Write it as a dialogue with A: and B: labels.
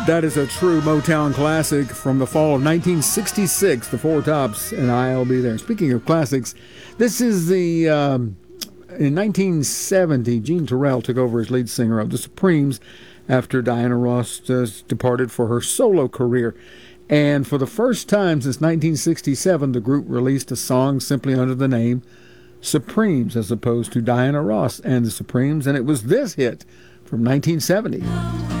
A: That is a true Motown classic from the fall of 1966, the Four Tops, and I'll Be There. Speaking of classics, this is the, in 1970, Jean Terrell took over as lead singer of the Supremes after Diana Ross departed for her solo career. And for the first time since 1967, the group released a song simply under the name Supremes, as opposed to Diana Ross and the Supremes, and it was this hit from 1970.